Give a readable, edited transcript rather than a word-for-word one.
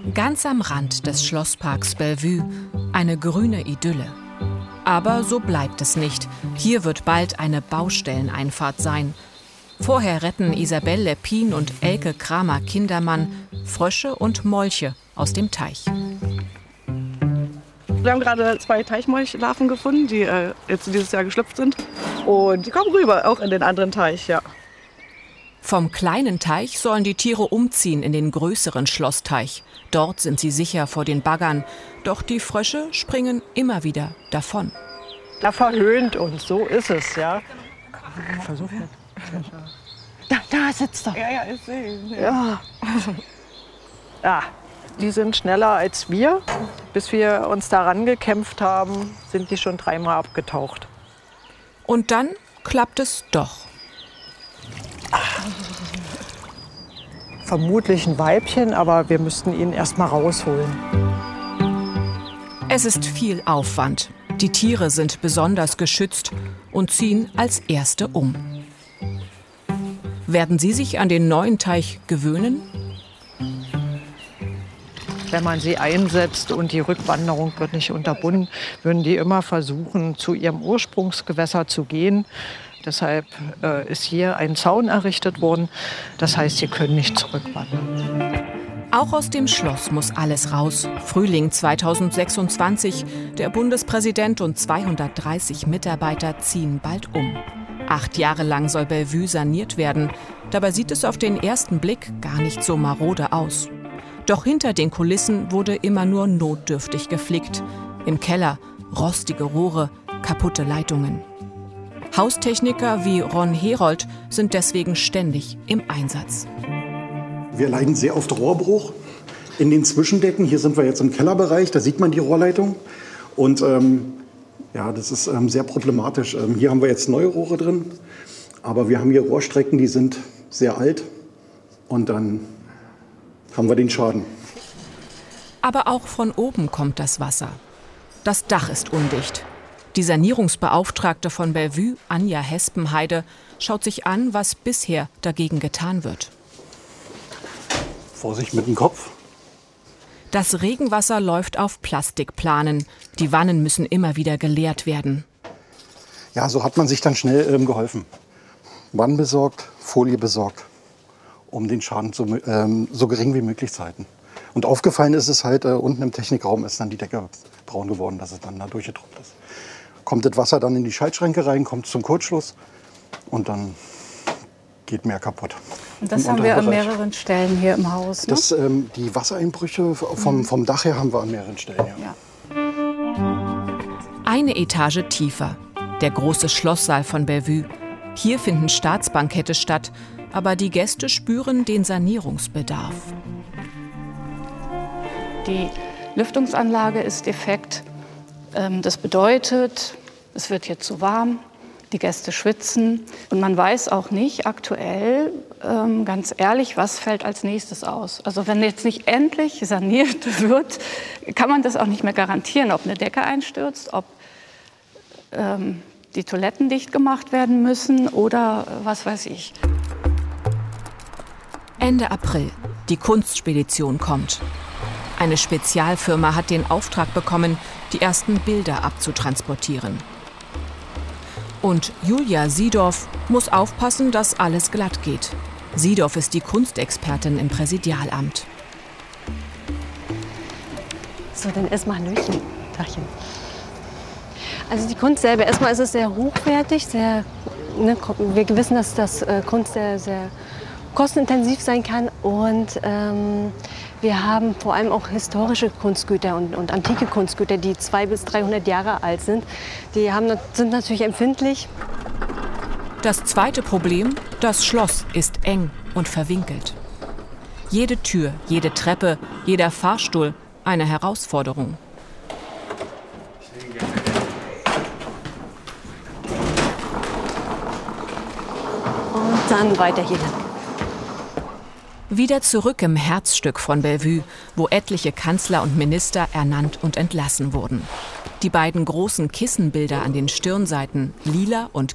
Ganz am Rand des Schlossparks Bellevue eine grüne Idylle. Aber so bleibt es nicht. Hier wird bald eine Baustelleneinfahrt sein. Vorher retten Isabelle Leppin und Elke Kramer-Kindermann Frösche und Molche aus dem Teich. Wir haben gerade 2 Teichmolchlarven gefunden, die jetzt dieses Jahr geschlüpft sind. Und die kommen rüber, auch in den anderen Teich, ja. Vom kleinen Teich sollen die Tiere umziehen in den größeren Schlossteich. Dort sind sie sicher vor den Baggern. Doch die Frösche springen immer wieder davon. Er verhöhnt uns, so ist es, ja. Versuch mal. Da sitzt er. Ja, ich sehe ihn. Ja. Ja, die sind schneller als wir. Bis wir uns daran gekämpft haben, sind die schon 3-mal abgetaucht. Und dann klappt es doch. Vermutlich ein Weibchen, aber wir müssten ihn erst mal rausholen. Es ist viel Aufwand. Die Tiere sind besonders geschützt und ziehen als Erste um. Werden sie sich an den neuen Teich gewöhnen? Wenn man sie einsetzt und die Rückwanderung wird nicht unterbunden, würden die immer versuchen, zu ihrem Ursprungsgewässer zu gehen. Deshalb ist hier ein Zaun errichtet worden. Das heißt, sie können nicht zurückwandern. Auch aus dem Schloss muss alles raus. Frühling 2026. Der Bundespräsident und 230 Mitarbeiter ziehen bald um. 8 Jahre lang soll Bellevue saniert werden. Dabei sieht es auf den ersten Blick gar nicht so marode aus. Doch hinter den Kulissen wurde immer nur notdürftig geflickt. Im Keller rostige Rohre, kaputte Leitungen. Haustechniker wie Ron Herold sind deswegen ständig im Einsatz. Wir leiden sehr oft Rohrbruch in den Zwischendecken. Hier sind wir jetzt im Kellerbereich, da sieht man die Rohrleitung. Und ja, das ist sehr problematisch. Hier haben wir jetzt neue Rohre drin, aber wir haben hier Rohrstrecken, die sind sehr alt. Und dann haben wir den Schaden. Aber auch von oben kommt das Wasser. Das Dach ist undicht. Die Sanierungsbeauftragte von Bellevue, Anja Hespenheide, schaut sich an, was bisher dagegen getan wird. Vorsicht mit dem Kopf. Das Regenwasser läuft auf Plastikplanen. Die Wannen müssen immer wieder geleert werden. Ja, so hat man sich dann schnell geholfen. Wannen besorgt, Folie besorgt, um den Schaden so gering wie möglich zu halten. Und aufgefallen ist es halt, unten im Technikraum ist dann die Decke braun geworden, dass es dann da durchgetropft ist. Kommt das Wasser dann in die Schaltschränke rein, kommt zum Kurzschluss und dann geht mehr kaputt. Und das haben wir an mehreren Stellen hier im Haus, ne? Die Wassereinbrüche vom Dach her haben wir an mehreren Stellen. Ja. Eine Etage tiefer, der große Schlosssaal von Bellevue. Hier finden Staatsbankette statt, aber die Gäste spüren den Sanierungsbedarf. Die Lüftungsanlage ist defekt. Das bedeutet, es wird hier zu warm, die Gäste schwitzen. Und man weiß auch nicht aktuell, ganz ehrlich, was fällt als nächstes aus. Also wenn jetzt nicht endlich saniert wird, kann man das auch nicht mehr garantieren, ob eine Decke einstürzt, ob die Toiletten dicht gemacht werden müssen oder was weiß ich. Ende April, die Kunstspedition kommt. Eine Spezialfirma hat den Auftrag bekommen, die ersten Bilder abzutransportieren. Und Julia Siedorf muss aufpassen, dass alles glatt geht. Siedorf ist die Kunstexpertin im Präsidialamt. So, dann erstmal Hallöchen. Tagchen. Also die Kunst selber, erstmal ist es sehr hochwertig, wir wissen, dass das Kunst sehr, sehr kostenintensiv sein kann und wir haben vor allem auch historische Kunstgüter und antike Kunstgüter, die 200 bis 300 Jahre alt sind. Die sind natürlich empfindlich. Das zweite Problem, das Schloss ist eng und verwinkelt. Jede Tür, jede Treppe, jeder Fahrstuhl, eine Herausforderung. Und dann weiter hier lang. Wieder zurück im Herzstück von Bellevue, wo etliche Kanzler und Minister ernannt und entlassen wurden. Die beiden großen Kissenbilder an den Stirnseiten, lila und